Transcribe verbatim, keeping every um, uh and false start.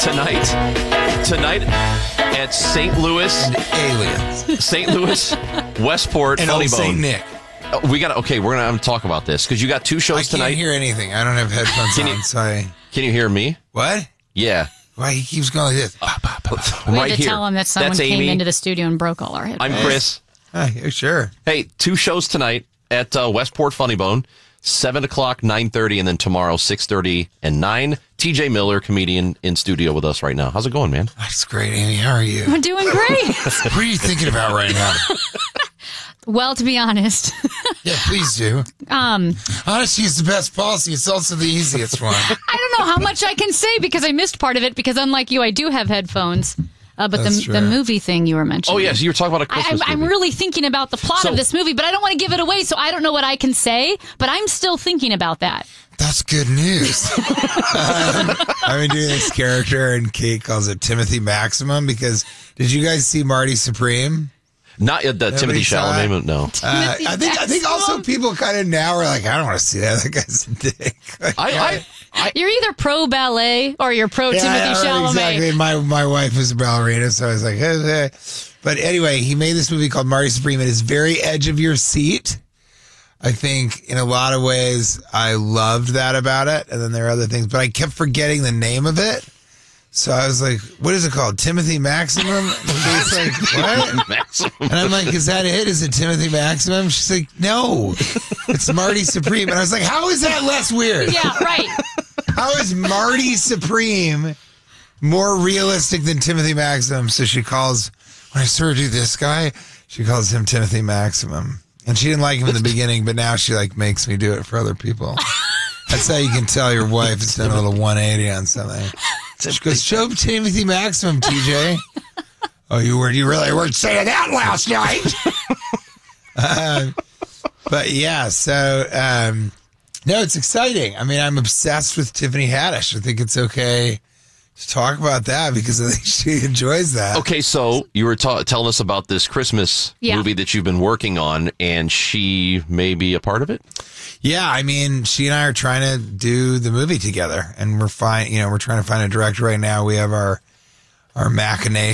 tonight, tonight at Saint Louis, and aliens, Saint Louis, Westport, and Funny old Bone. Saint Nick. Uh, we got okay. We're gonna talk about this because you got two shows I can't tonight. hear anything. I don't have headphones Can on, you- so I. Can you hear me? What? Yeah. Why he keeps going like this? Pop, pop, pop, pop. I'm We right had to here. tell him that someone That's came Amy. into the studio and broke all our headphones. I'm Chris. Oh, yeah, sure. Hey, two shows tonight at uh, Westport Funny Bone, seven o'clock, nine thirty, and then tomorrow six thirty and nine. T J Miller, comedian, in studio with us right now. How's it going, man? That's great, Amy. How are you? I'm doing great. What are you thinking about right now? Well, to be honest, Yeah, please do. um, Honesty is the best policy. It's also the easiest one. I don't know how much I can say because I missed part of it because unlike you, I do have headphones. Uh, but That's the true. the movie thing you were mentioning. Oh, yes, you were talking about a I, Christmas I'm, I'm movie. really thinking about the plot So- of this movie, but I don't want to give it away, so I don't know what I can say. But I'm still thinking about that. That's good news. um, I've been doing this character, and Kate calls it Timothy Maximum because did you guys see Marty Supreme? Not uh, the Timothy saw it? Chalamet, no. Uh, I think I think also people kind of now are like, I don't want to see that. That guy's a dick. Like, I, I, I, You're either pro ballet or you're pro yeah, Timothy yeah, right, Chalamet. exactly. My my wife was a ballerina, so I was like, hey, hey. But anyway, he made this movie called Marty Supreme. It is very edge of your seat. I think in a lot of ways I loved that about it, and then there are other things, but I kept forgetting the name of it. So I was like, what is it called? Timothy Maximum? And Kate's like, what? Maximum. And I'm like, is that it? Is it Timothy Maximum? She's like, no, it's Marty Supreme. And I was like, how is that less weird? Yeah, right. How is Marty Supreme more realistic than Timothy Maximum? So she calls, when I saw her do this guy, she calls him Timothy Maximum. And she didn't like him in the beginning, but now she like makes me do it for other people. That's how you can tell your wife has done a little one eighty on something. She goes, show Timothy Maximum, T J. Oh, you were you really weren't saying that last night. uh, but yeah, so um, no, it's exciting. I mean, I'm obsessed with Tiffany Haddish. I think it's okay to talk about that because I think she enjoys that. Okay, so you were ta- telling us about this Christmas Yeah. movie that you've been working on, and she may be a part of it? Yeah, I mean, she and I are trying to do the movie together, and we're fine. You know, we're trying to find a director right now. We have our our